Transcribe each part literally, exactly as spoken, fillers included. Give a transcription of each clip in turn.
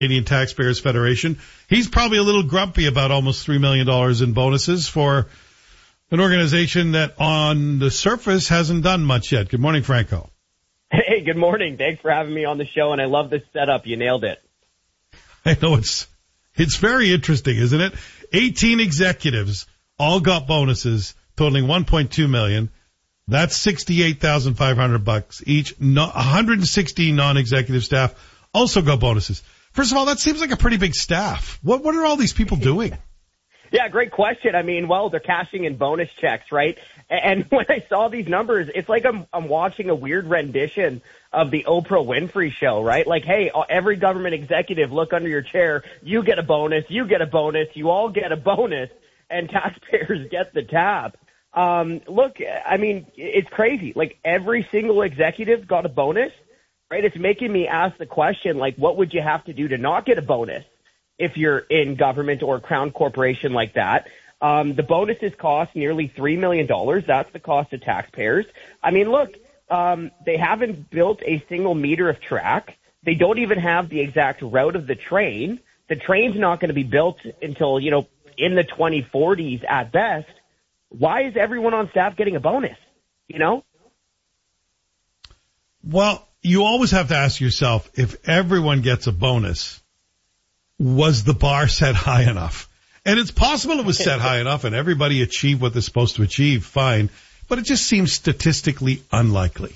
Canadian Taxpayers Federation. He's probably a little grumpy about almost three million dollars in bonuses for an organization that on the surface hasn't done much yet. Good morning, Franco. Hey, good morning. Thanks for having me on the show, and I love this setup. You nailed it. I know it's it's very interesting, isn't it? eighteen executives all got bonuses totaling one point two million dollars. That's sixty-eight thousand five hundred bucks each. No, one hundred sixty non-executive staff also got bonuses. First of all, that seems like a pretty big staff. What what are all these people doing? Yeah, great question. I mean, well, they're cashing in bonus checks, right? And when I saw these numbers, it's like I'm I'm watching a weird rendition of the Oprah Winfrey show, right? Like, hey, every government executive, look under your chair. You get a bonus. You get a bonus. You all get a bonus, and taxpayers get the tab. Um, look, I mean, it's crazy. Like, every single executive got a bonus, right? It's making me ask the question, like, what would you have to do to not get a bonus if you're in government or a crown corporation like that? Um, the bonuses cost nearly three million dollars. That's the cost of taxpayers. I mean, look, um, they haven't built a single meter of track. They don't even have the exact route of the train. The train's not going to be built until, you know, in the twenty forties at best. Why is everyone on staff getting a bonus? You know? Well, you always have to ask yourself, if everyone gets a bonus, was the bar set high enough? And it's possible it was set high enough and everybody achieved what they're supposed to achieve, fine. But it just seems statistically unlikely.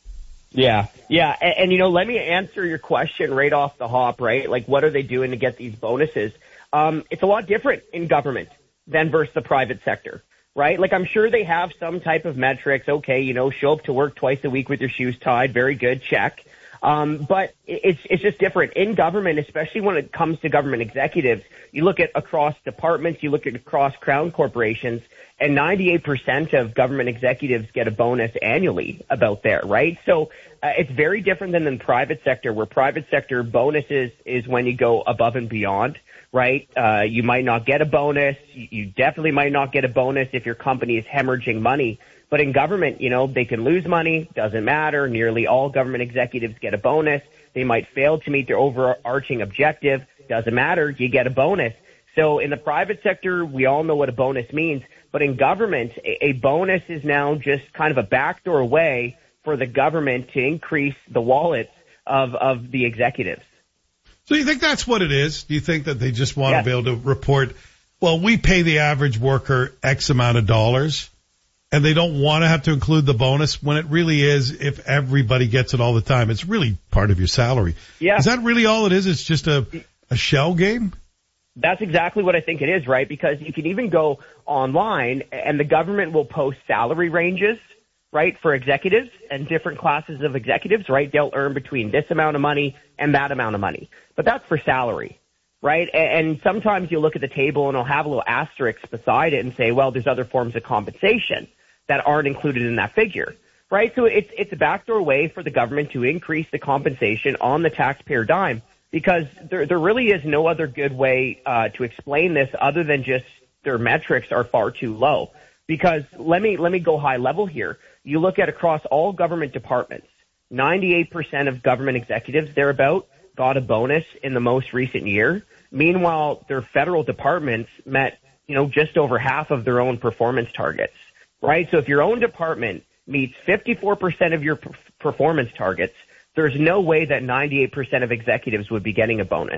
Yeah, yeah. And, and, you know, let me answer your question right off the hop, right? Like, what are they doing to get these bonuses? Um, it's a lot different in government than versus the private sector, right? Like, I'm sure they have some type of metrics. Okay, you know, show up to work twice a week with your shoes tied. Very good, check. Um, but it's, it's just different in government, especially when it comes to government executives. You look at across departments, you look at across crown corporations, and ninety-eight percent of government executives get a bonus annually about there, right? So uh, it's very different than in the private sector, where private sector bonuses is when you go above and beyond, right? Uh, you might not get a bonus. You definitely might not get a bonus if your company is hemorrhaging money. But in government, you know, they can lose money, doesn't matter. Nearly all government executives get a bonus. They might fail to meet their overarching objective, doesn't matter. You get a bonus. So in the private sector, we all know what a bonus means. But in government, a bonus is now just kind of a backdoor way for the government to increase the wallets of, of the executives. So you think that's what it is? Do you think that they just want Yes. to be able to report, well, we pay the average worker X amount of dollars, and they don't want to have to include the bonus when it really is, if everybody gets it all the time, it's really part of your salary. Yeah. Is that really all it is? It's just a, a shell game? That's exactly what I think it is, right? Because you can even go online and the government will post salary ranges, right, for executives and different classes of executives, right? They'll earn between this amount of money and that amount of money. But that's for salary, right? And sometimes you look at the table and it'll have a little asterisk beside it and say, well, there's other forms of compensation that aren't included in that figure, right? So it's, it's a backdoor way for the government to increase the compensation on the taxpayer dime, because there, there really is no other good way uh, to explain this other than just their metrics are far too low. Because let me, let me go high level here. You look at across all government departments, ninety-eight percent of government executives thereabout got a bonus in the most recent year. Meanwhile, their federal departments met, you know, just over half of their own performance targets, right? So if your own department meets fifty-four percent of your p- performance targets, there's no way that ninety-eight percent of executives would be getting a bonus.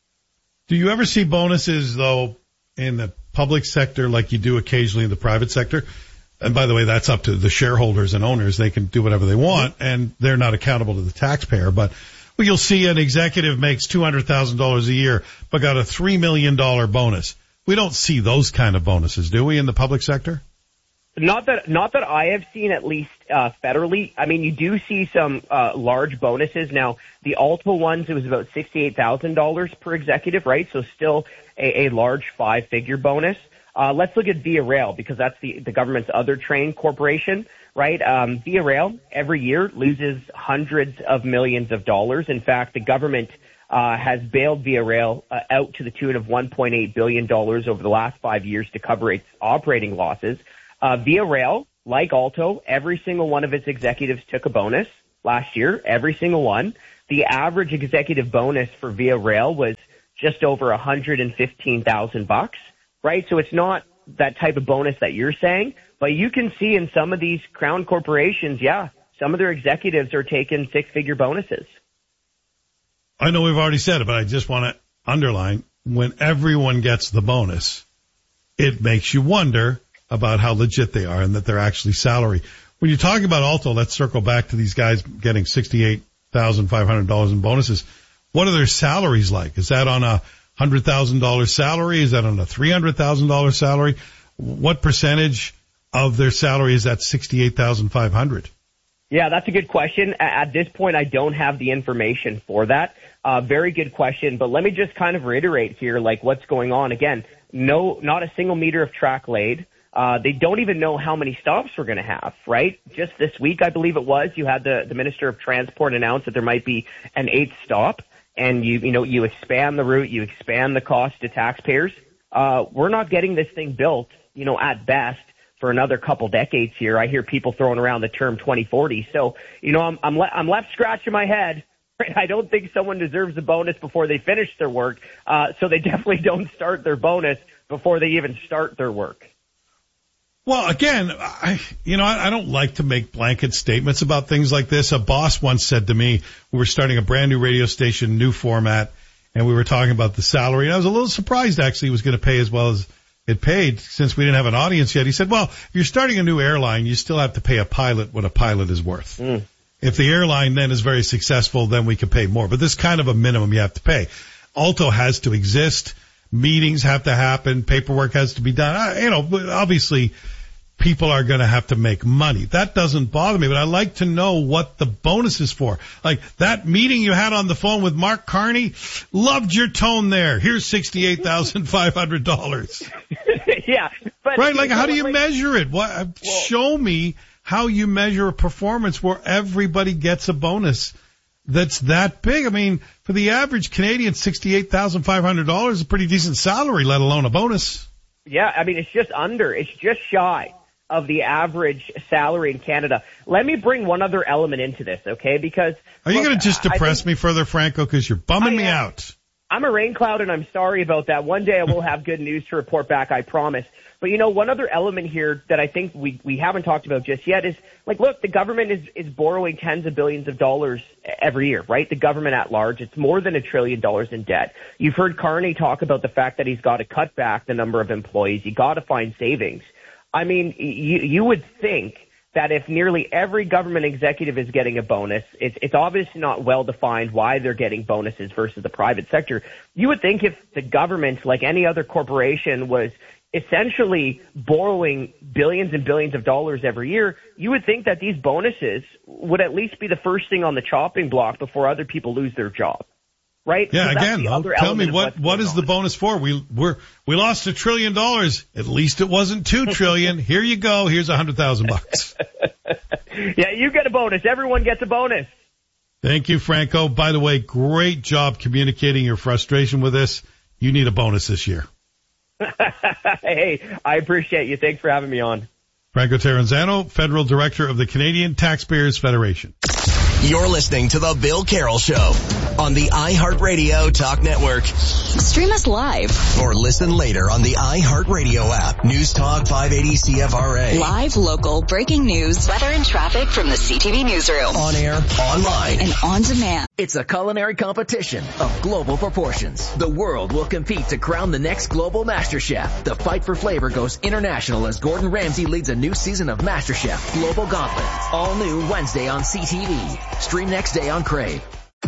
Do you ever see bonuses, though, in the public sector like you do occasionally in the private sector? And by the way, that's up to the shareholders and owners. They can do whatever they want, and they're not accountable to the taxpayer. But well, you'll see an executive makes two hundred thousand dollars a year but got a three million dollars bonus. We don't see those kind of bonuses, do we, in the public sector? Not that, not that I have seen, at least uh, federally. I mean, you do see some uh, large bonuses. Now, the Alta ones, it was about sixty-eight thousand dollars per executive, right? So still a, a large five-figure bonus. Uh, let's look at Via Rail, because that's the, the government's other train corporation, right? Um, Via Rail every year loses hundreds of millions of dollars. In fact, the government uh, has bailed Via Rail uh, out to the tune of one point eight billion dollars over the last five years to cover its operating losses. Uh, Via Rail, like Alto, every single one of its executives took a bonus last year, every single one. the average executive bonus for Via Rail was just over one hundred fifteen thousand bucks, right? So it's not that type of bonus that you're saying, but you can see in some of these crown corporations, yeah, some of their executives are taking six-figure bonuses. I know we've already said it, but I just want to underline, when everyone gets the bonus, it makes you wonder about how legit they are and that they're actually salary. When you're talking about Alto, let's circle back to these guys getting sixty-eight thousand five hundred dollars in bonuses. What are their salaries like? Is that on a one hundred thousand dollars salary? Is that on a three hundred thousand dollars salary? What percentage of their salary is that sixty-eight thousand five hundred dollars? Yeah, that's a good question. At this point, I don't have the information for that. Uh, very good question. But let me just kind of reiterate here, like what's going on. Again, no, not a single meter of track laid. Uh, they don't even know how many stops we're going to have, right? Just this week, I believe it was, you had the, the Minister of Transport announce that there might be an eighth stop, and you, you know, you expand the route, you expand the cost to taxpayers. Uh, we're not getting this thing built, you know, at best for another couple decades here. I hear people throwing around the term twenty forty. So, you know, I'm, I'm, le- I'm left scratching my head. I don't think someone deserves a bonus before they finish their work. Uh, so they definitely don't start their bonus before they even start their work. Well, again, I, you know, I, I don't like to make blanket statements about things like this. A boss once said to me, we were starting a brand new radio station, new format, and we were talking about the salary. And I was a little surprised, actually, he was going to pay as well as it paid since we didn't have an audience yet. He said, well, if you're starting a new airline, you still have to pay a pilot what a pilot is worth. Mm. If the airline then is very successful, then we can pay more. But there's kind of a minimum you have to pay. Alto has to exist. Meetings have to happen. Paperwork has to be done. I, you know, obviously, people are going to have to make money. That doesn't bother me, but I like to know what the bonus is for. Like that meeting you had on the phone with Mark Carney, loved your tone there. Here's sixty-eight thousand five hundred dollars. Yeah. But right, like how do you like, measure it? What? Well, show me how you measure a performance where everybody gets a bonus that's that big. I mean, for the average Canadian, sixty-eight thousand five hundred dollars is a pretty decent salary, let alone a bonus. Yeah, I mean, it's just under. It's just shy of the average salary in Canada. Let me bring one other element into this, okay? Because are you going to just depress think, me further, Franco? Because you're bumming me out. I'm a rain cloud, and I'm sorry about that. One day I will have good news to report back, I promise. But, you know, one other element here that I think we, we haven't talked about just yet is, like, look, the government is, is borrowing tens of billions of dollars every year, right? The government at large. It's more than a trillion dollars in debt. You've heard Carney talk about the fact that he's got to cut back the number of employees. He got to find savings. I mean, you, you would think that if nearly every government executive is getting a bonus, it's, it's obviously not well defined why they're getting bonuses versus the private sector. You would think if the government, like any other corporation, was essentially borrowing billions and billions of dollars every year, you would think that these bonuses would at least be the first thing on the chopping block before other people lose their job. Right? Yeah, so again, though, tell me what, what is on. the bonus for? We, we're, we lost a trillion dollars. At least it wasn't two trillion. Here you go. Here's a hundred thousand bucks. Yeah, you get a bonus. Everyone gets a bonus. Thank you, Franco. By the way, great job communicating your frustration with us. You need a bonus this year. Hey, I appreciate you. Thanks for having me on. Franco Terranzano, Federal Director of the Canadian Taxpayers Federation. You're listening to The Bill Carroll Show on the iHeartRadio Talk Network. Stream us live. Or listen later on the iHeartRadio app. News Talk five eighty C F R A. Live, local, breaking news, weather and traffic from the C T V newsroom. On air, online, and on demand. It's a culinary competition of global proportions. The world will compete to crown the next global master chef. The fight for flavor goes international as Gordon Ramsay leads a new season of MasterChef Global Gauntlet. All new Wednesday on C T V. Stream next day on Crave.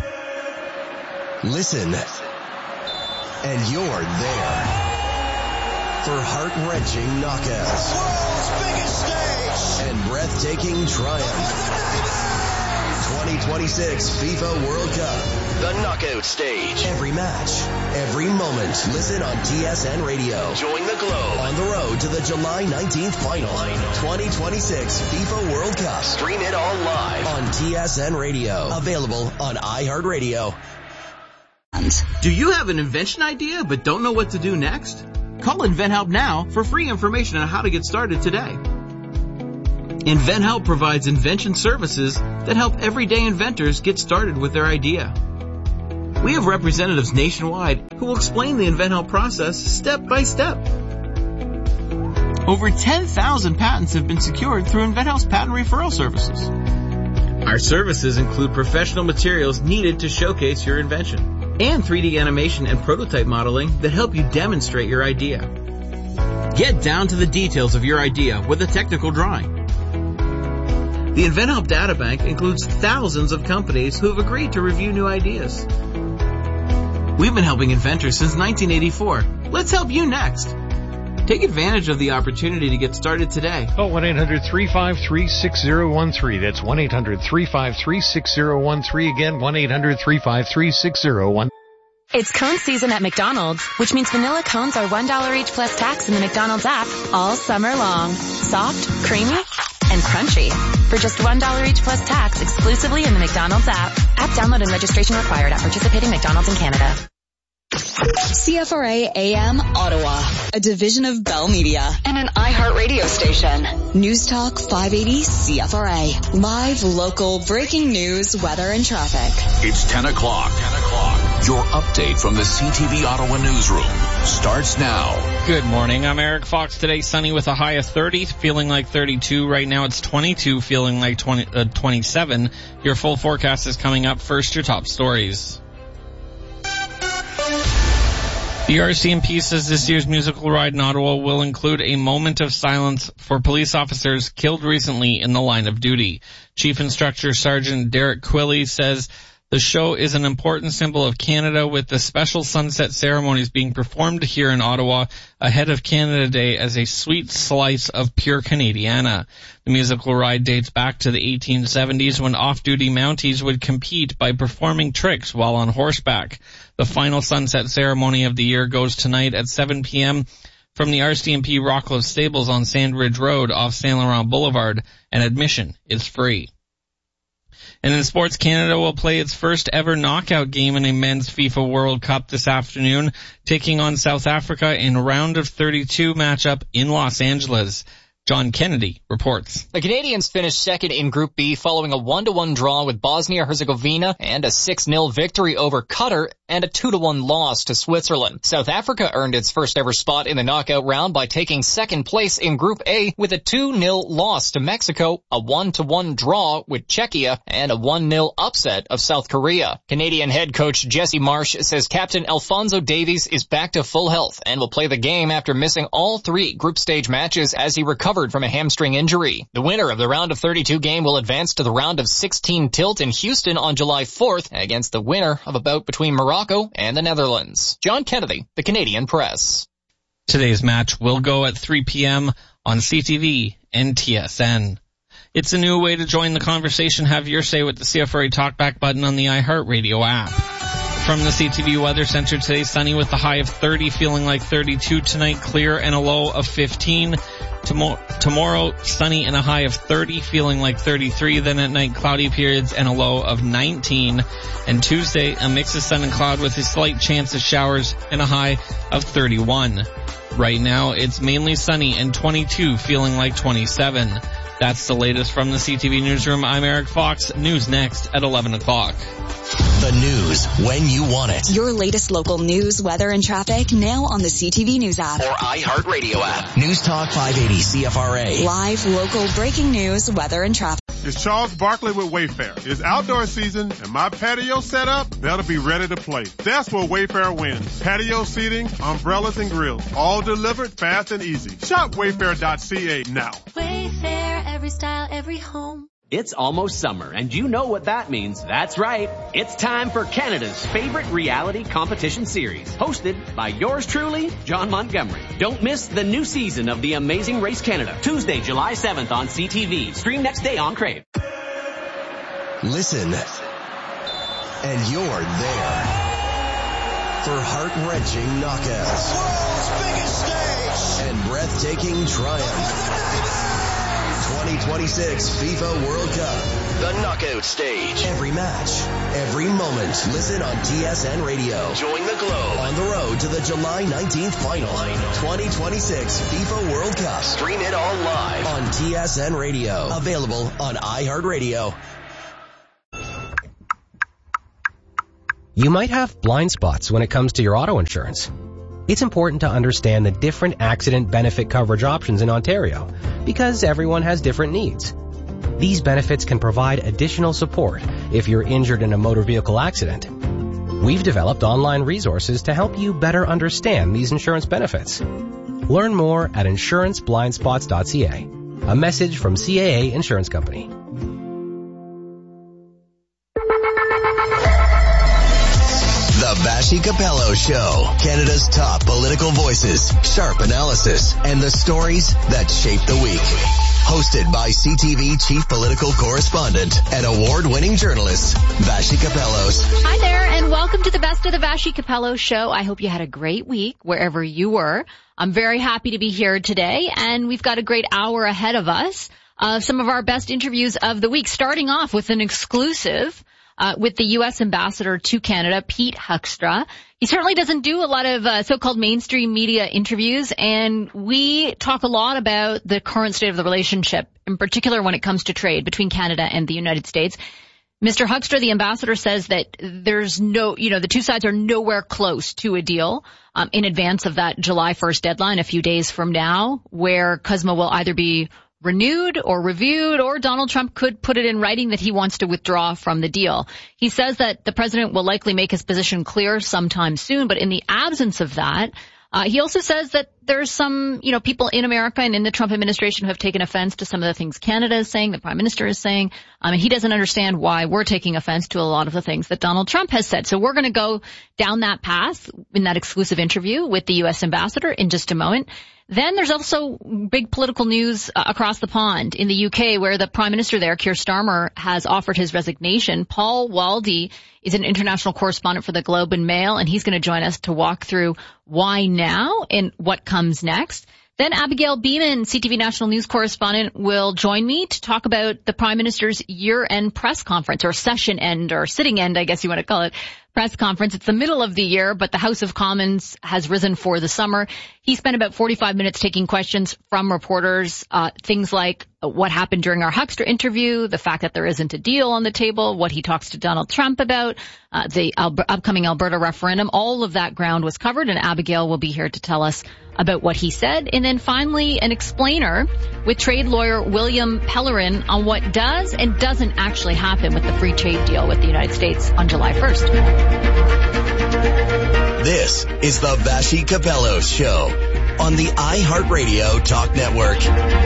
Listen, and you're there for heart-wrenching knockouts. World's biggest stage and breathtaking triumph. twenty twenty-six FIFA World Cup. The knockout stage. Every match, every moment. Listen on T S N Radio. Join the globe on the road to the July nineteenth final. twenty twenty-six FIFA World Cup. Stream it all live on T S N Radio. Available on iHeartRadio. Do you have an invention idea but don't know what to do next? Call InventHelp now for free information on how to get started today. InventHelp provides invention services that help everyday inventors get started with their idea. We have representatives nationwide who will explain the InventHelp process step by step. Over ten thousand patents have been secured through InventHelp's patent referral services. Our services include professional materials needed to showcase your invention and three D animation and prototype modeling that help you demonstrate your idea. Get down to the details of your idea with a technical drawing. The InventHelp Databank includes thousands of companies who have agreed to review new ideas. We've been helping inventors since nineteen eighty-four. Let's help you next. Take advantage of the opportunity to get started today. Call one eight hundred three five three six zero one three. That's one eight hundred three five three six zero one three. Again, one eight hundred three five three six zero one three. It's cone season at McDonald's, which means vanilla cones are one dollar each plus tax in the McDonald's app all summer long. Soft, creamy, and crunchy. For just one dollar each plus tax exclusively in the McDonald's app. App download and registration required at participating McDonald's in Canada. C F R A A M Ottawa, a division of Bell Media and an iHeart radio station. News Talk five eighty C F R A. Live, local, breaking news, weather, and traffic. It's ten o'clock. ten o'clock. Your update from the C T V Ottawa newsroom starts now. Good morning. I'm Eric Fox. Today, sunny with a high of thirty, feeling like thirty-two. Right now, it's twenty-two, feeling like twenty, uh, twenty-seven. Your full forecast is coming up. First, your top stories. The R C M P says this year's musical ride in Ottawa will include a moment of silence for police officers killed recently in the line of duty. Chief Instructor Sergeant Derek Quilley says the show is an important symbol of Canada, with the special sunset ceremonies being performed here in Ottawa ahead of Canada Day as a sweet slice of pure Canadiana. The musical ride dates back to the eighteen seventies when off-duty Mounties would compete by performing tricks while on horseback. The final sunset ceremony of the year goes tonight at seven p.m. from the R C M P Rockcliffe Stables on Sandridge Road off Saint Laurent Boulevard, and admission is free. And in sports, Canada will play its first ever knockout game in a men's FIFA World Cup this afternoon, taking on South Africa in round of thirty-two matchup in Los Angeles. John Kennedy reports. The Canadians finished second in Group B following a one to one draw with Bosnia-Herzegovina and a six nil victory over Qatar and a two to one loss to Switzerland. South Africa earned its first ever spot in the knockout round by taking second place in Group A with a two nil loss to Mexico, a one to one draw with Czechia, and a one nil upset of South Korea. Canadian head coach Jesse Marsh says Captain Alphonso Davies is back to full health and will play the game after missing all three group stage matches as he recovered from a hamstring injury. The winner of the round of thirty-two game will advance to the round of sixteen tilt in Houston on July fourth against the winner of a bout between Morocco and the Netherlands. John Kennedy, the Canadian Press. Today's match will go at three p.m. on C T V and T S N. It's a new way to join the conversation. Have your say with the C F R A Talkback button on the iHeartRadio app. From the C T V Weather Center today, sunny with a high of thirty, feeling like thirty-two tonight, clear and a low of fifteen. Tomorrow, tomorrow, sunny and a high of thirty, feeling like thirty-three. Then at night, cloudy periods and a low of nineteen. And Tuesday, a mix of sun and cloud with a slight chance of showers and a high of thirty-one. Right now, it's mainly sunny and twenty-two, feeling like twenty-seven. That's the latest from the C T V Newsroom. I'm Eric Fox. News next at eleven o'clock. The news when you want it. Your latest local news, weather, and traffic now on the C T V News app. Or iHeartRadio app. News Talk five eighty C F R A. Live, local, breaking news, weather, and traffic. It's Charles Barkley with Wayfair. It's outdoor season and my patio set up, that'll be ready to play. That's where Wayfair wins. Patio seating, umbrellas, and grills. All delivered fast and easy. Shop wayfair dot c a now. Wayfair, every style, every home. It's almost summer, and you know what that means. That's right. It's time for Canada's favorite reality competition series, hosted by yours truly, John Montgomery. Don't miss the new season of The Amazing Race Canada, Tuesday, July seventh on C T V. Stream next day on Crave. Listen, and you're there for heart-wrenching knockouts. The world's biggest stage. And breathtaking triumph. twenty twenty-six FIFA World Cup. The Knockout Stage. Every match, every moment. Listen on T S N Radio. Join the Globe on the road to the July nineteenth final. twenty twenty-six FIFA World Cup. Stream it all live on T S N Radio. Available on iHeartRadio. You might have blind spots when it comes to your auto insurance. It's important to understand the different accident benefit coverage options in Ontario because everyone has different needs. These benefits can provide additional support if you're injured in a motor vehicle accident. We've developed online resources to help you better understand these insurance benefits. Learn more at insurance blind spots dot c a. A message from C A A Insurance Company. The Vassy Capello Show. Canada's top political voices, sharp analysis, and the stories that shape the week. Hosted by C T V chief political correspondent and award-winning journalist, Vassy Capellos. Hi there, and welcome to the Best of the Vassy Capello Show. I hope you had a great week wherever you were. I'm very happy to be here today, and we've got a great hour ahead of us of some of our best interviews of the week, starting off with an exclusive Uh, with the U S ambassador to Canada, Pete Hoekstra. He certainly doesn't do a lot of uh, so-called mainstream media interviews, and we talk a lot about the current state of the relationship, in particular when it comes to trade between Canada and the United States. Mister Hoekstra, the ambassador, says that there's no, you know, the two sides are nowhere close to a deal um, in advance of that July first deadline a few days from now, where C U S M A will either be renewed or reviewed, or Donald Trump could put it in writing that he wants to withdraw from the deal. He says that the president will likely make his position clear sometime soon, but in the absence of that, uh, he also says that there's some, you know, people in America and in the Trump administration who have taken offense to some of the things Canada is saying, the prime minister is saying, um, and he doesn't understand why we're taking offense to a lot of the things that Donald Trump has said. So we're going to go down that path in that exclusive interview with the U S ambassador in just a moment. Then there's also big political news uh, across the pond in the U K, where the Prime Minister there, Keir Starmer, has offered his resignation. Paul Waldie is an international correspondent for the Globe and Mail, and he's going to join us to walk through why now and what comes next. Then Abigail Beeman, C T V national news correspondent, will join me to talk about the Prime Minister's year-end press conference, or session end, or sitting end, I guess you want to call it, press conference. It's the middle of the year, but the House of Commons has risen for the summer. He spent about forty-five minutes taking questions from reporters, uh, things like what happened during our Hoekstra interview, the fact that there isn't a deal on the table, what he talks to Donald Trump about, uh, the Al- upcoming Alberta referendum. All of that ground was covered, and Abigail will be here to tell us about what he said. And then finally, an explainer with trade lawyer William Pellerin on what does and doesn't actually happen with the free trade deal with the United States on July first. This is the Vassy Capello Show on the iHeartRadio Talk Network.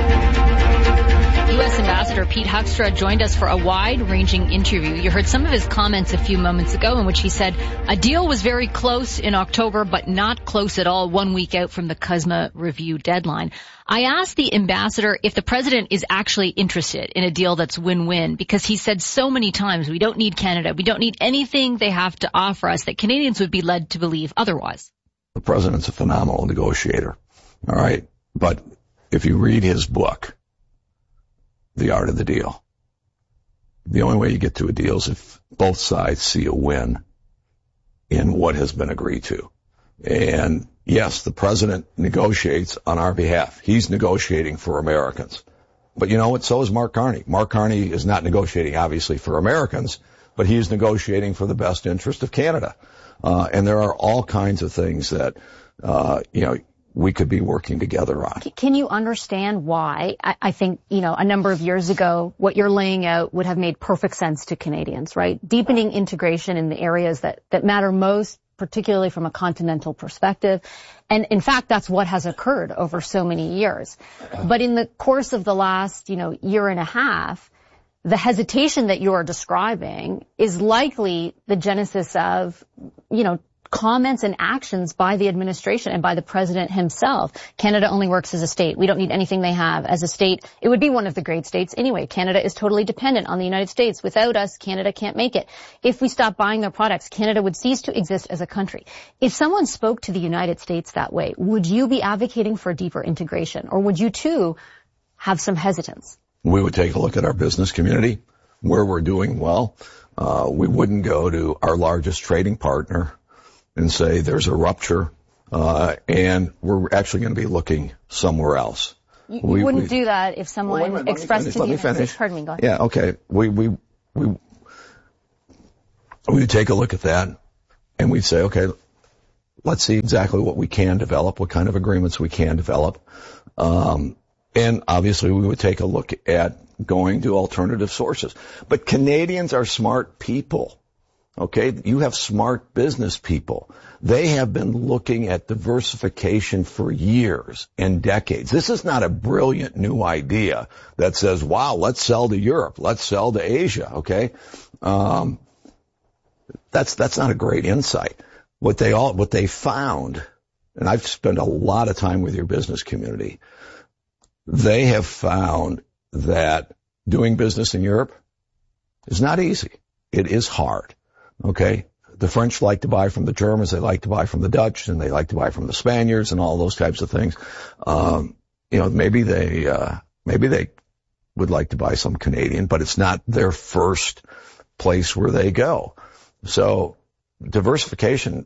U S Ambassador Pete Hoekstra joined us for a wide-ranging interview. You heard some of his comments a few moments ago in which he said a deal was very close in October, but not close at all one week out from the C U S M A review deadline. I asked the ambassador if the president is actually interested in a deal that's win-win, because he said so many times, we don't need Canada, we don't need anything they have to offer us, that Canadians would be led to believe otherwise. The president's a phenomenal negotiator, all right? But if you read his book, The Art of the Deal, the only way you get to a deal is if both sides see a win in what has been agreed to. And yes, the president negotiates on our behalf. He's negotiating for Americans. But you know what? So is Mark Carney. Mark Carney is not negotiating, obviously, for Americans, but he is negotiating for the best interest of Canada. Uh, and there are all kinds of things that, uh, you know, we could be working together on. Can you understand why? I, I think, you know, a number of years ago, what you're laying out would have made perfect sense to Canadians, right? Deepening integration in the areas that, that matter most, particularly from a continental perspective. And in fact, that's what has occurred over so many years. But in the course of the last, you know, year and a half, the hesitation that you are describing is likely the genesis of, you know, comments and actions by the administration and by the president himself. Canada only works as a state. We don't need anything they have. As a state, it would be one of the great states anyway. Canada is totally dependent on the United States. Without us, Canada can't make it. If we stop buying their products, Canada would cease to exist as a country. If someone spoke to the United States that way, would you be advocating for deeper integration, or would you too have some hesitance? We would take a look at our business community. where we're doing well, uh, we wouldn't go to our largest trading partner and say there's a rupture, uh, and we're actually going to be looking somewhere else. You, you we, wouldn't we, do that if someone well, wait, wait, expressed finish, to let you. me finish. Pardon me, go ahead. Yeah, okay. We, we, we, we would take a look at that and we'd say, okay, let's see exactly what we can develop, what kind of agreements we can develop. Um, and obviously we would take a look at going to alternative sources. But Canadians are smart people. Okay, you have smart business people. They have been looking at diversification for years and decades. This is not a brilliant new idea that says, wow, let's sell to Europe, let's sell to Asia, okay? Um, that's, that's not a great insight. What they all, what they found, and I've spent a lot of time with your business community, they have found that doing business in Europe is not easy. It is hard. Okay, the French like to buy from the Germans, they like to buy from the Dutch, and they like to buy from the Spaniards, and all those types of things. Um, you know, maybe they uh, maybe they would like to buy some Canadian, but it's not their first place where they go. So diversification,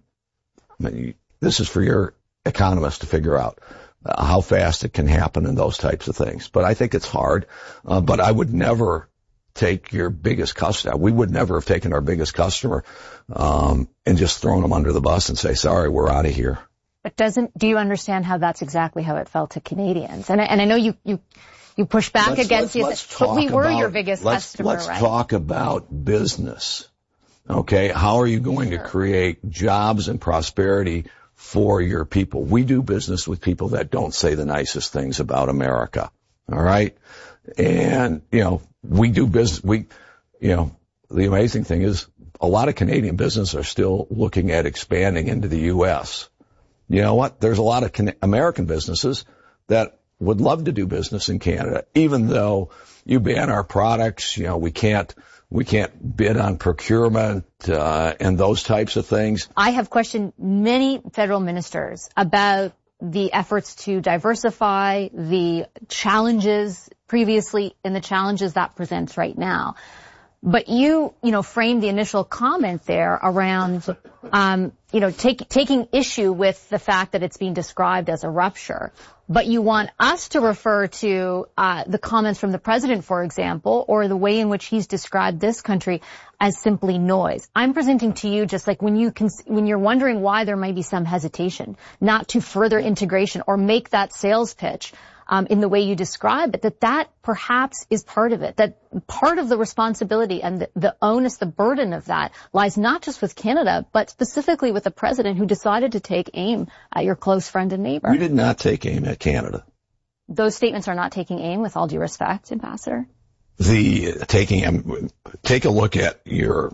this is for your economists to figure out uh, how fast it can happen and those types of things. But I think it's hard. Uh, but I would never take your biggest customer. We would never have taken our biggest customer um, and just thrown them under the bus and say, sorry, we're out of here. But doesn't, do you understand how that's exactly how it felt to Canadians? And I, and I know you, you, you push back let's, against let's, it, let's but we were about, your biggest let's, customer, let's right? Let's talk about business. Okay, how are you going sure. to create jobs and prosperity for your people? We do business with people that don't say the nicest things about America. All right? And, you know, we do business, we, you know, the amazing thing is a lot of Canadian businesses are still looking at expanding into the U S. You know what? There's a lot of Can- American businesses that would love to do business in Canada, even though you ban our products, you know, we can't, we can't bid on procurement, uh, and those types of things. I have questioned many federal ministers about the efforts to diversify, the challenges previously and the challenges that presents right now. But you, you know, framed the initial comment there around, um, you know, take, taking issue with the fact that it's being described as a rupture. But you want us to refer to uh, the comments from the president, for example, or the way in which he's described this country as simply noise. I'm presenting to you just like when you can, when you're wondering why there might be some hesitation, not to further integration or make that sales pitch. Um, in the way you describe it, that that perhaps is part of it, that part of the responsibility and the, the onus, the burden of that lies not just with Canada, but specifically with the president who decided to take aim at your close friend and neighbor. We did not take aim at Canada. Those statements are not taking aim, with all due respect, Ambassador. The uh, taking aim, take a look at your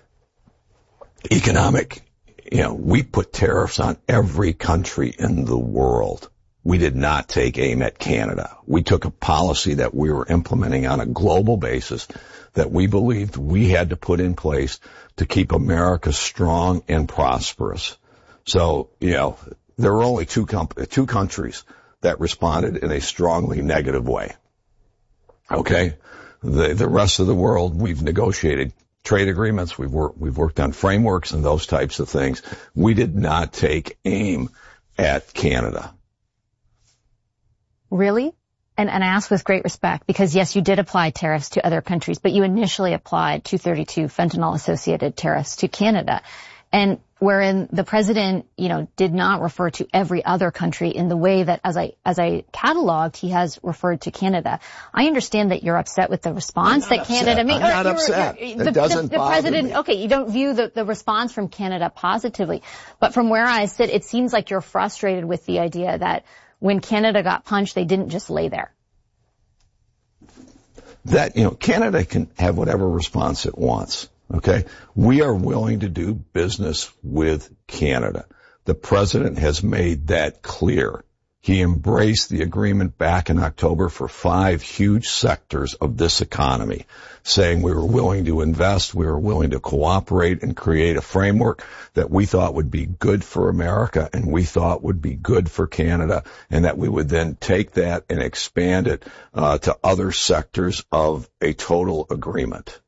economic, you know, we put tariffs on every country in the world. We did not take aim at Canada. We took a policy that we were implementing on a global basis that we believed we had to put in place to keep America strong and prosperous. So, you know, there were only two comp- two countries that responded in a strongly negative way. Okay? The, the rest of the world, we've negotiated trade agreements, we've worked, we've worked on frameworks and those types of things. We did not take aim at Canada. Really? And, and I ask with great respect because, yes, you did apply tariffs to other countries, but you initially applied two thirty-two fentanyl-associated tariffs to Canada. And wherein the president, you know, did not refer to every other country in the way that, as I as I cataloged, he has referred to Canada. I understand that you're upset with the response that upset. Canada made. I'm not you're, upset. You're, it the, doesn't the, the bother president, me. Okay, you don't view the, the response from Canada positively. But from where I sit, it seems like you're frustrated with the idea that when Canada got punched, they didn't just lay there. That, you know, Canada can have whatever response it wants. Okay? We are willing to do business with Canada. The president has made that clear. He embraced the agreement back in October for five huge sectors of this economy, saying we were willing to invest, we were willing to cooperate and create a framework that we thought would be good for America and we thought would be good for Canada, and that we would then take that and expand it uh, to other sectors of a total agreement.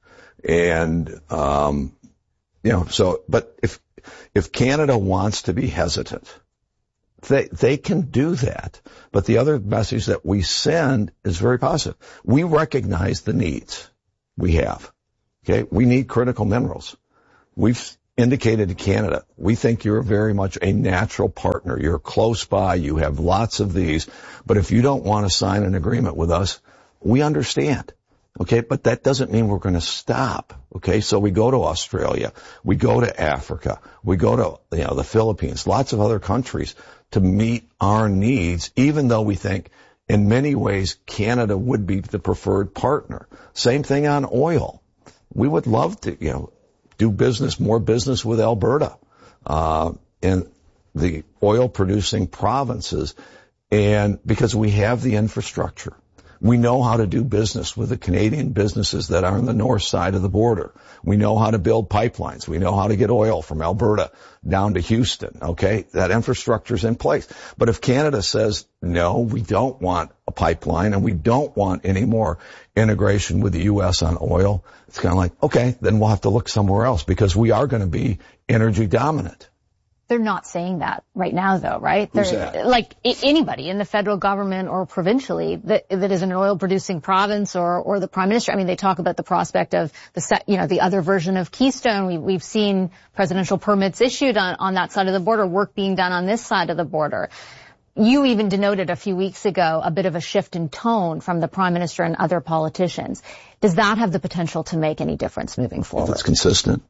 And, um, you know, so, but if, if Canada wants to be hesitant, they, they can do that. But the other message that we send is very positive. We recognize the needs we have. Okay. We need critical minerals. We've indicated to Canada, we think you're very much a natural partner. You're close by. You have lots of these. But if you don't want to sign an agreement with us, we understand. Okay, but that doesn't mean we're going to stop. Okay, so we go to Australia, we go to Africa, we go to, you know, the Philippines, lots of other countries to meet our needs, even though we think in many ways Canada would be the preferred partner. Same thing on oil. We would love to, you know, do business, more business with Alberta, uh, and the oil producing provinces, and because we have the infrastructure. We know how to do business with the Canadian businesses that are on the north side of the border. We know how to build pipelines. We know how to get oil from Alberta down to Houston, okay? That infrastructure's in place. But if Canada says, no, we don't want a pipeline and we don't want any more integration with the U S on oil, it's kind of like, okay, then we'll have to look somewhere else because we are going to be energy dominant. They're not saying that right now, though, right? Who's They're, that? like I- anybody in the federal government or provincially that that is an oil-producing province, or or the prime minister. I mean, they talk about the prospect of the set, you know, the other version of Keystone. We, we've seen presidential permits issued on on that side of the border, work being done on this side of the border. You even denoted a few weeks ago a bit of a shift in tone from the prime minister and other politicians. Does that have the potential to make any difference moving forward? If it's consistent.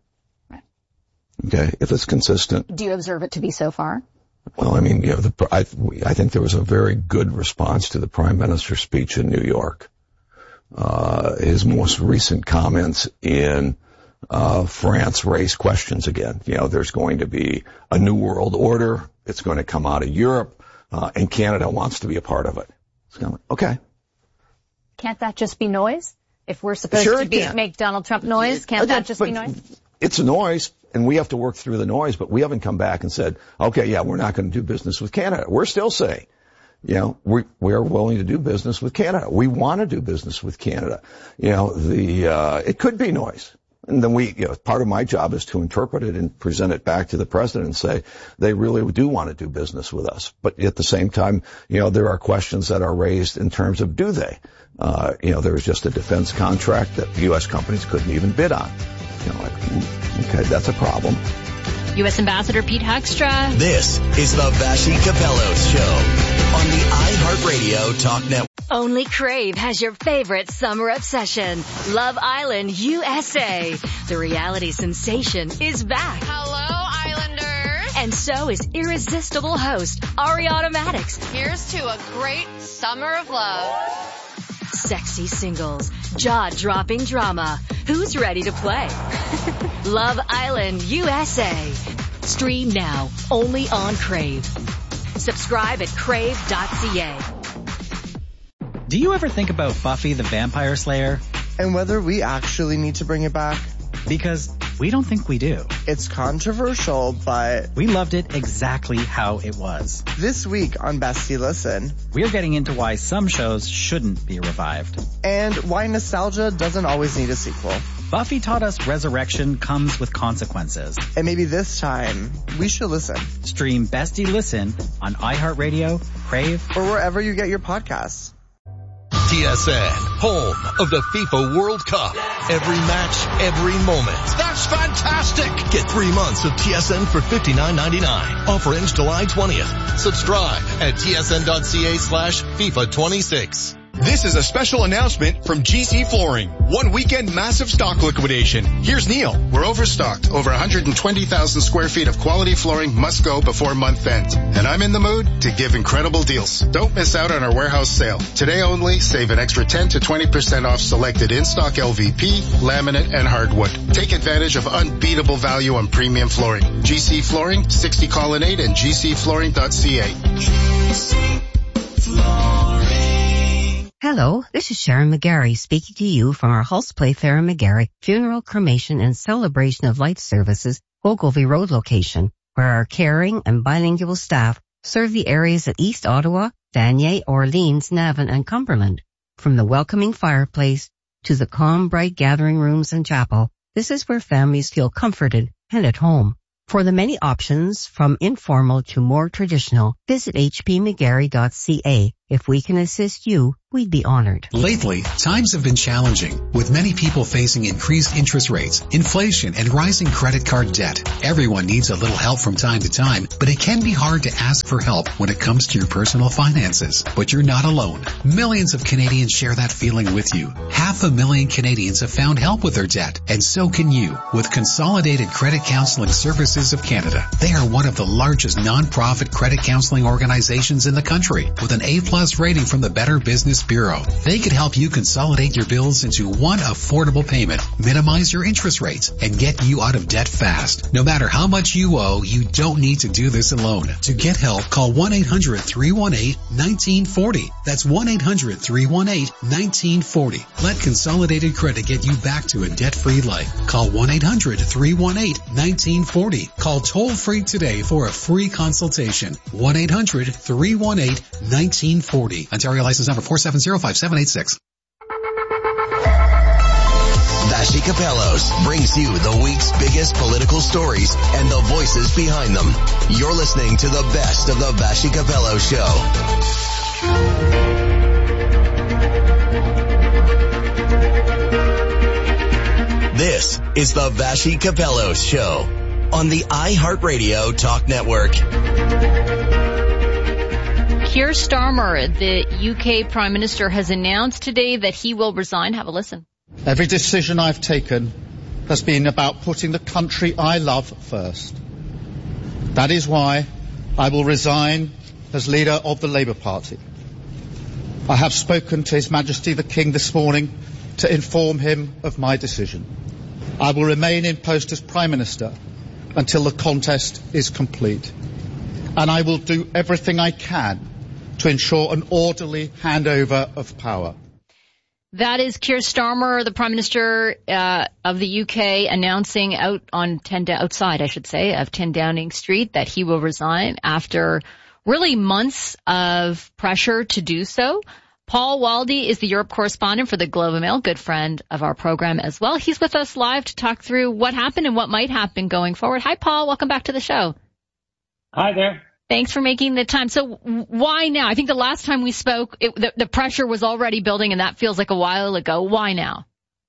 Okay, if it's consistent. Do you observe it to be so far? Well, I mean, you know, the, I, I think there was a very good response to the Prime Minister's speech in New York. Uh, his most recent comments in uh, France raised questions again. You know, there's going to be a new world order. It's going to come out of Europe, uh, and Canada wants to be a part of it. It's kind of like, okay. Can't that just be noise? If we're supposed Sure to be, can. make Donald Trump noise, can't that just be noise? It's a noise, and we have to work through the noise, but we haven't come back and said, okay, yeah, we're not going to do business with Canada. We're still saying, you know, we, we are willing to do business with Canada. We want to do business with Canada. You know, the, uh, it could be noise. And then we, you know, part of my job is to interpret it and present it back to the president and say, they really do want to do business with us. But at the same time, you know, there are questions that are raised in terms of do they? Uh, you know, there was just a defense contract that U S companies couldn't even bid on. You know, like, okay, that's a problem. U S Ambassador Pete Huckstra. This is the Vassy Capello Show on the iHeartRadio Talk Network. Only Crave has your favorite summer obsession, Love Island U S A. The reality sensation is back. Hello, Islanders. And so is irresistible host Ari Automatics. Here's to a great summer of love. Sexy singles, jaw-dropping drama. Who's ready to play? Love Island U S A. Stream now, only on Crave. Subscribe at crave dot c a. Do you ever think about Buffy the Vampire Slayer? And whether we actually need to bring it back? Because we don't think we do. It's controversial, but we loved it exactly how it was. This week on Bestie Listen, we're getting into why some shows shouldn't be revived. And why nostalgia doesn't always need a sequel. Buffy taught us resurrection comes with consequences. And maybe this time, we should listen. Stream Bestie Listen on iHeartRadio, Crave, or wherever you get your podcasts. T S N, home of the FIFA World Cup. Every match, every moment. That's fantastic! Get three months of T S N for fifty-nine ninety-nine. Offer ends July twentieth. Subscribe at tsn.ca slash FIFA 26. This is a special announcement from G C Flooring. One weekend massive stock liquidation. Here's Neil. We're overstocked. Over one hundred twenty thousand square feet of quality flooring must go before month end. And I'm in the mood to give incredible deals. Don't miss out on our warehouse sale. Today only, save an extra ten to twenty percent off selected in-stock L V P, laminate, and hardwood. Take advantage of unbeatable value on premium flooring. G C Flooring, sixty Colonnade and g c flooring dot c a. G C Flooring. Hello, this is Sharon McGarry speaking to you from our Hulse Playfair and McGarry Funeral, Cremation, and Celebration of Life Services, Ogilvie Road location, where our caring and bilingual staff serve the areas of East Ottawa, Vanier, Orleans, Navan, and Cumberland. From the welcoming fireplace to the calm, bright gathering rooms and chapel, this is where families feel comforted and at home. For the many options, from informal to more traditional, visit h p mcgarry dot c a. If we can assist you, we'd be honored. Lately, times have been challenging, with many people facing increased interest rates, inflation, and rising credit card debt. Everyone needs a little help from time to time, but it can be hard to ask for help when it comes to your personal finances. But you're not alone. Millions of Canadians share that feeling with you. Half a million Canadians have found help with their debt, and so can you with Consolidated Credit Counseling Services of Canada. They are one of the largest non-profit credit counseling organizations in the country, with an A-plus rating from the Better Business Bureau. They could help you consolidate your bills into one affordable payment, minimize your interest rates, and get you out of debt fast. No matter how much you owe, you don't need to do this alone. To get help, call one eight hundred three one eight one nine four zero. That's one eight hundred three one eight one nine four zero. Let Consolidated Credit get you back to a debt-free life. Call one eight hundred three one eight one nine four zero. Call toll-free today for a free consultation. one eight hundred three one eight one nine four zero. Ontario license number four seven zero five seven eight six. Vassy Kapelos brings you the week's biggest political stories and the voices behind them. You're listening to the best of the Vassy Kapelos Show. This is the Vassy Kapelos Show on the iHeartRadio Talk Network. Keir Starmer, the U K Prime Minister, has announced today that he will resign. Have a listen. Every decision I've taken has been about putting the country I love first. That is why I will resign as leader of the Labour Party. I have spoken to His Majesty the King this morning to inform him of my decision. I will remain in post as Prime Minister until the contest is complete. And I will do everything I can to ensure an orderly handover of power. That is Keir Starmer, the Prime Minister uh, of the U K, announcing out on ten outside, I should say, of ten Downing Street that he will resign after really months of pressure to do so. Paul Waldie is the Europe correspondent for the Globe and Mail, good friend of our program as well. He's with us live to talk through what happened and what might happen going forward. Hi, Paul. Welcome back to the show. Hi there. Thanks for making the time. So why now? I think the last time we spoke, it, the, the pressure was already building, and that feels like a while ago. Why now?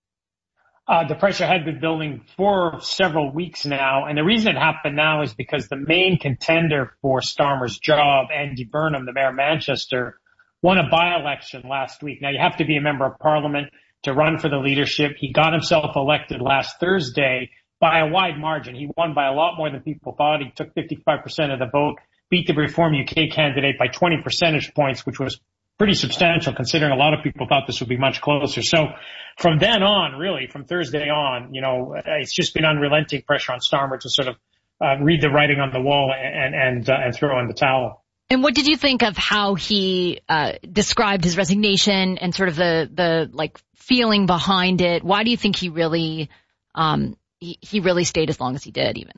Uh, the pressure had been building for several weeks now, and the reason it happened now is because the main contender for Starmer's job, Andy Burnham, the mayor of Manchester, won a by-election last week. Now, you have to be a member of parliament to run for the leadership. He got himself elected last Thursday by a wide margin. He won by a lot more than people thought. He took fifty-five percent of the vote, beat the Reform U K candidate by twenty percentage points, which was pretty substantial considering a lot of people thought this would be much closer. So from then on, really, from Thursday on, you know, it's just been unrelenting pressure on Starmer to sort of uh, read the writing on the wall and and, uh, and throw in the towel. And what did you think of how he uh described his resignation and sort of the the like feeling behind it? Why do you think he really um he, he really stayed as long as he did even?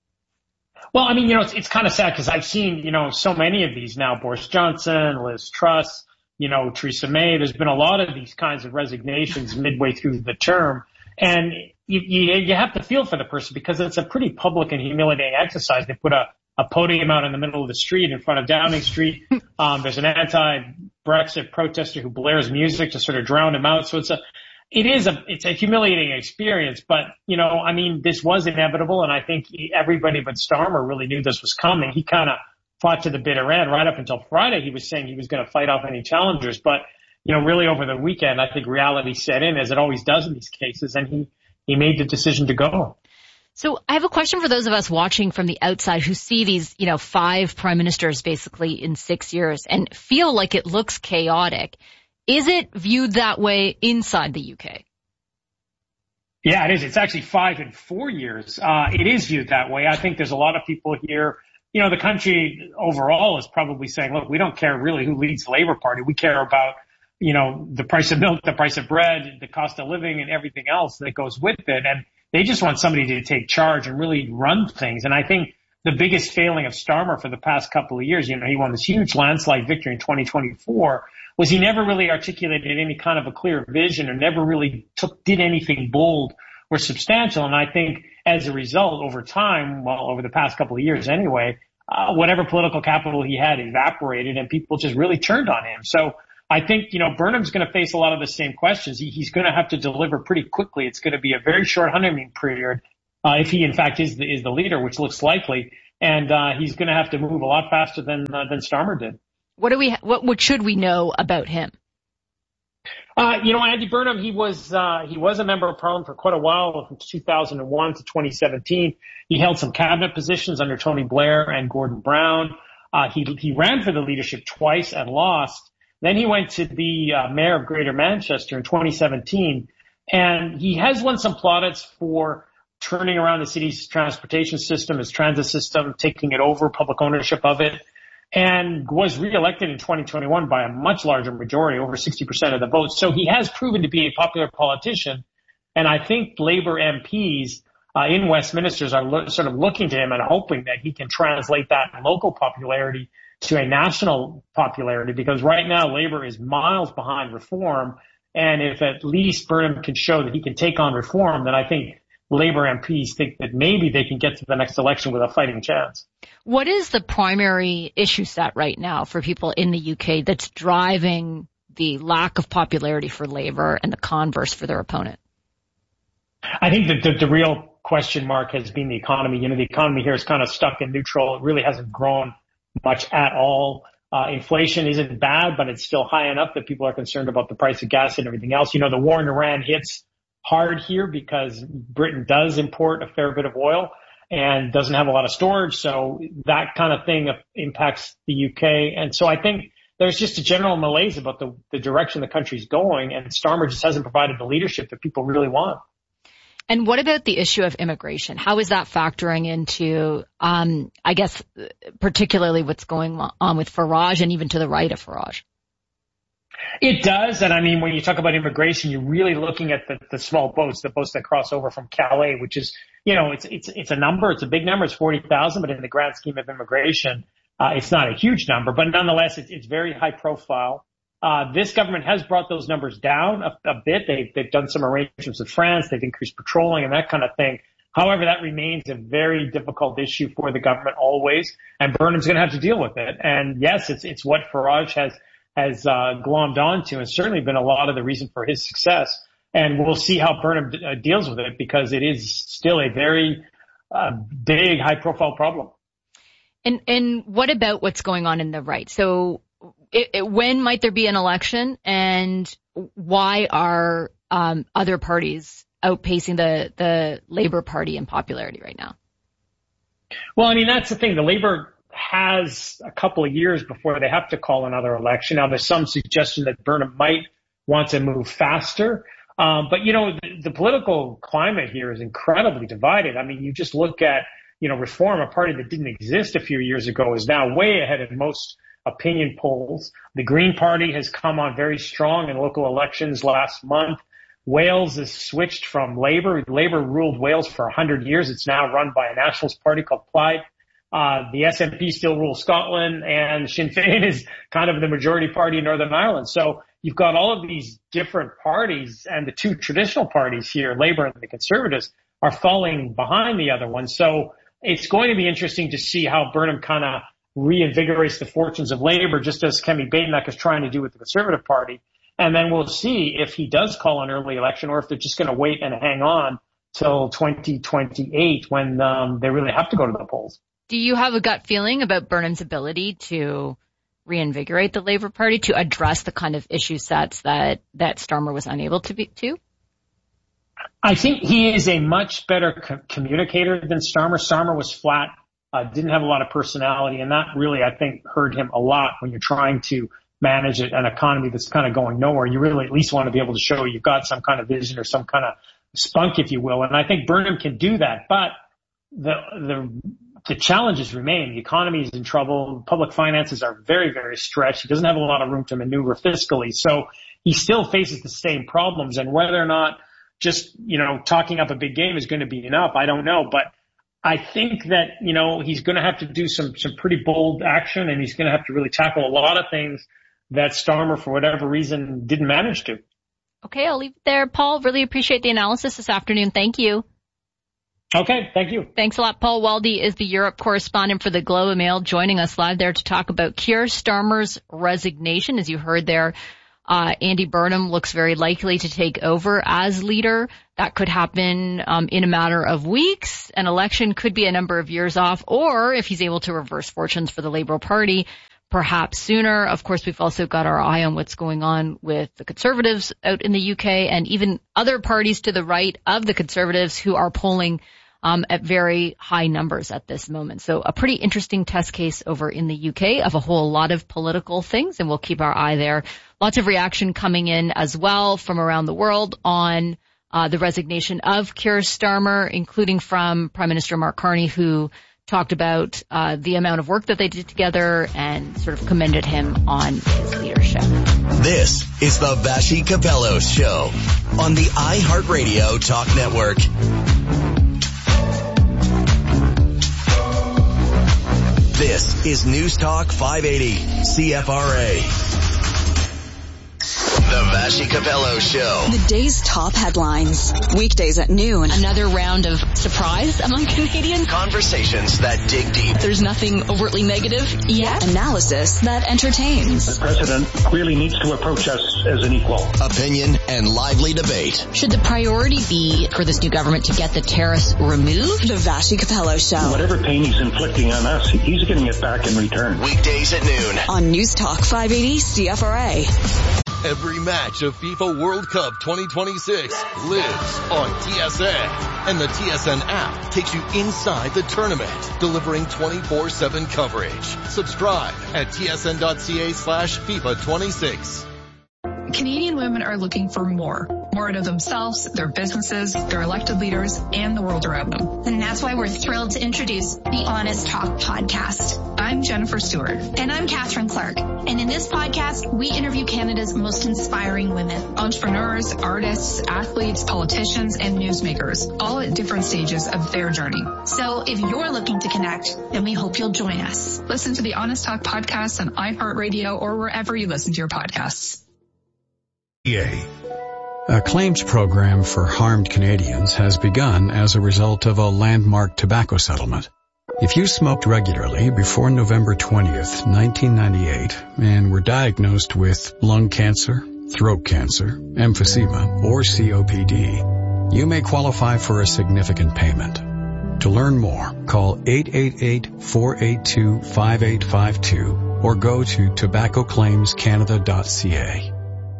Well, I mean, you know, it's, it's kind of sad because I've seen, you know, so many of these now, Boris Johnson, Liz Truss, you know, Theresa May. There's been a lot of these kinds of resignations midway through the term. And you, you, you have to feel for the person because it's a pretty public and humiliating exercise. They put a, a podium out in the middle of the street in front of Downing Street. Um, there's an anti-Brexit protester who blares music to sort of drown him out. So it's a, It is a, it's a humiliating experience, but, you know, I mean, this was inevitable, and I think everybody but Starmer really knew this was coming. He kind of fought to the bitter end. Right up until Friday, he was saying he was going to fight off any challengers, but, you know, really over the weekend, I think reality set in, as it always does in these cases, and he, he made the decision to go. So I have a question for those of us watching from the outside who see these, you know, five prime ministers basically in six years and feel like it looks chaotic. Is it viewed that way inside the U K? Yeah, it is. It's actually five in four years. Uh, it is viewed that way. I think there's a lot of people here. You know, the country overall is probably saying, look, we don't care really who leads the Labour Party. We care about, you know, the price of milk, the price of bread, the cost of living, and everything else that goes with it. And they just want somebody to take charge and really run things. And I think the biggest failing of Starmer for the past couple of years. You know, he won this huge landslide victory in twenty twenty-four, was he never really articulated any kind of a clear vision or never really took, did anything bold or substantial. And I think as a result, over time, well, over the past couple of years anyway, uh, whatever political capital he had evaporated and people just really turned on him. So I think, you know, Burnham's going to face a lot of the same questions. He, he's going to have to deliver pretty quickly. It's going to be a very short honeymoon period. Uh, if he in fact is the, is the leader, which looks likely, and, uh, he's going to have to move a lot faster than, uh, than Starmer did. What do we, what, what should we know about him? Uh, you know, Andy Burnham, he was, uh, he was a member of parliament for quite a while, from two thousand one to twenty seventeen. He held some cabinet positions under Tony Blair and Gordon Brown. Uh, he, he ran for the leadership twice and lost. Then he went to be uh, mayor of Greater Manchester in twenty seventeen. And he has won some plaudits for turning around the city's transportation system, his transit system, taking it over, public ownership of it, and was reelected in twenty twenty-one by a much larger majority, over sixty percent of the vote. So he has proven to be a popular politician. And I think Labour M Ps uh, in Westminster are lo- sort of looking to him and hoping that he can translate that local popularity to a national popularity, because right now Labour is miles behind Reform. And if at least Burnham can show that he can take on Reform, then I think Labour M Ps think that maybe they can get to the next election with a fighting chance. What is the primary issue set right now for people in the U K that's driving the lack of popularity for Labour and the converse for their opponent? I think that the, the real question mark has been the economy. You know, the economy here is kind of stuck in neutral. It really hasn't grown much at all. Uh, inflation isn't bad, but it's still high enough that people are concerned about the price of gas and everything else. You know, the war in Iran hits hard here because Britain does import a fair bit of oil and doesn't have a lot of storage. So that kind of thing impacts the U K. And so I think there's just a general malaise about the, the direction the country's going, and Starmer just hasn't provided the leadership that people really want. And what about the issue of immigration? How is that factoring into, um, I guess, particularly what's going on with Farage and even to the right of Farage? It does. And I mean, when you talk about immigration, you're really looking at the, the small boats, the boats that cross over from Calais, which is, you know, it's, it's, it's a number. It's a big number. It's forty thousand, but in the grand scheme of immigration, uh, it's not a huge number, but nonetheless, it's, it's very high profile. Uh, this government has brought those numbers down a, a bit. They've, they've done some arrangements with France. They've increased patrolling and that kind of thing. However, that remains a very difficult issue for the government always, and Burnham's going to have to deal with it. And yes, it's, it's what Farage has, has, uh, glommed onto, and certainly been a lot of the reason for his success. And we'll see how Burnham d- uh, deals with it, because it is still a very, uh, big, high profile problem. And, and what about what's going on in the right? So, It, it, when might there be an election, and why are um, other parties outpacing the, the Labour Party in popularity right now? Well, I mean, that's the thing. The Labour has a couple of years before they have to call another election. Now, there's some suggestion that Burnham might want to move faster. Um, but, you know, the, the political climate here is incredibly divided. I mean, you just look at, you know, Reform, a party that didn't exist a few years ago, is now way ahead of most opinion polls. The Green Party has come on very strong in local elections last month. Wales has switched from Labour. Labour ruled Wales for one hundred years. It's now run by a nationalist party called Plaid. Uh, the S N P still rules Scotland, and Sinn Féin is kind of the majority party in Northern Ireland. So you've got all of these different parties, and the two traditional parties here, Labour and the Conservatives, are falling behind the other one. So it's going to be interesting to see how Burnham kind of reinvigorates the fortunes of Labour, just as Kemi Badenoch is trying to do with the Conservative Party. And then we'll see if he does call an early election, or if they're just going to wait and hang on till twenty twenty-eight when um, they really have to go to the polls. Do you have a gut feeling about Burnham's ability to reinvigorate the Labour Party, to address the kind of issue sets that, that Starmer was unable to be to? I think he is a much better co- communicator than Starmer. Starmer was flat. Uh, didn't have a lot of personality, and that really, I think, hurt him a lot when you're trying to manage an economy that's kind of going nowhere. You really at least want to be able to show you've got some kind of vision or some kind of spunk, if you will. And I think Burnham can do that, but the the the challenges remain. The economy is in trouble. Public finances are very, very stretched. He doesn't have a lot of room to maneuver fiscally, so he still faces the same problems. And whether or not just, you know, talking up a big game is going to be enough, I don't know. But I think that, you know, he's going to have to do some, some pretty bold action, and he's going to have to really tackle a lot of things that Starmer, for whatever reason, didn't manage to. Okay, I'll leave it there. Paul, really appreciate the analysis this afternoon. Thank you. Okay, thank you. Thanks a lot. Paul Waldy is the Europe correspondent for the Globe and Mail, joining us live there to talk about Keir Starmer's resignation. As you heard there, uh, Andy Burnham looks very likely to take over as leader. That could happen um, in a matter of weeks. An election could be a number of years off, or if he's able to reverse fortunes for the Labour Party, perhaps sooner. Of course, we've also got our eye on what's going on with the Conservatives out in the U K and even other parties to the right of the Conservatives who are polling um, at very high numbers at this moment. So a pretty interesting test case over in the U K of a whole lot of political things, and we'll keep our eye there. Lots of reaction coming in as well from around the world on uh, the resignation of Keir Starmer, including from Prime Minister Mark Carney, who talked about uh, the amount of work that they did together and sort of commended him on his leadership. This is the Vassy Capello Show on the iHeartRadio Talk Network. This is News Talk five eighty C F R A. The Vassy Capello Show. The day's top headlines. Weekdays at noon. Another round of surprise among Canadians. Conversations that dig deep. There's nothing overtly negative yet. Analysis that entertains. The president clearly needs to approach us as an equal. Opinion and lively debate. Should the priority be for this new government to get the tariffs removed? The Vassy Capello Show. Whatever pain he's inflicting on us, he's getting it back in return. Weekdays at noon. On News Talk five eighty C F R A. Every match of FIFA World Cup twenty twenty-six lives on T S N. And the T S N app takes you inside the tournament, delivering twenty-four seven coverage. Subscribe at tsn.ca slash FIFA 26. Canadian women are looking for more. More out of themselves, their businesses, their elected leaders, and the world around them. And that's why we're thrilled to introduce the Honest Talk podcast. I'm Jennifer Stewart. And I'm Catherine Clark. And in this podcast, we interview Canada's most inspiring women. Entrepreneurs, artists, athletes, politicians, and newsmakers, all at different stages of their journey. So if you're looking to connect, then we hope you'll join us. Listen to the Honest Talk podcast on iHeartRadio or wherever you listen to your podcasts. A claims program for harmed Canadians has begun as a result of a landmark tobacco settlement. If you smoked regularly before November twentieth, nineteen ninety-eight, and were diagnosed with lung cancer, throat cancer, emphysema, or C O P D, you may qualify for a significant payment. To learn more, call eight eight eight, four eight two, five eight five two or go to tobacco claims canada dot c a.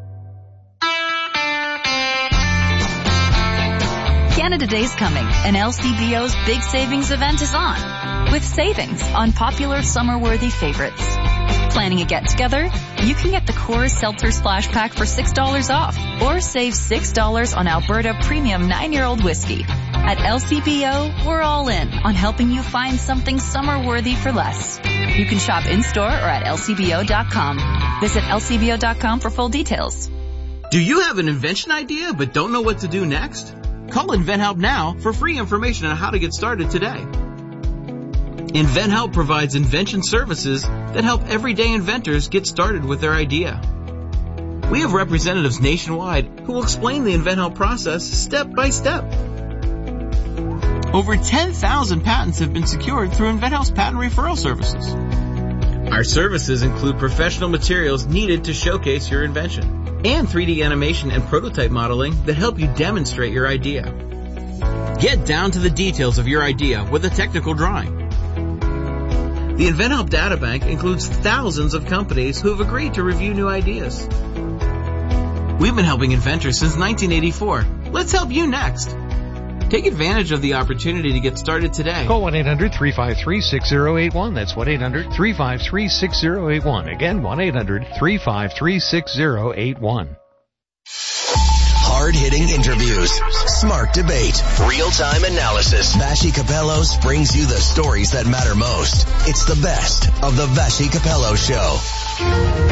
Canada Day's coming, and L C B O's big savings event is on, with savings on popular summer-worthy favorites. Planning a get-together? You can get the Coors Seltzer Splash Pack for six dollars off, or save six dollars on Alberta Premium nine-year-old whiskey. At L C B O, we're all in on helping you find something summer-worthy for less. You can shop in-store or at L C B O dot com. Visit L C B O dot com for full details. Do you have an invention idea but don't know what to do next? Call InventHelp now for free information on how to get started today. InventHelp provides invention services that help everyday inventors get started with their idea. We have representatives nationwide who will explain the InventHelp process step by step. Over ten thousand patents have been secured through InventHelp's patent referral services. Our services include professional materials needed to showcase your invention, and three D animation and prototype modeling that help you demonstrate your idea. Get down to the details of your idea with a technical drawing. The InventHelp Databank includes thousands of companies who have agreed to review new ideas. We've been helping inventors since nineteen eighty-four. Let's help you next. Take advantage of the opportunity to get started today. Call one eight hundred, three five three, six zero eight one. That's one eight hundred, three five three, six zero eight one. Again, one eight hundred, three five three, six zero eight one. Hard-hitting interviews, smart debate, real-time analysis. Vassy Capello brings you the stories that matter most. It's the best of the Vassy Capello Show.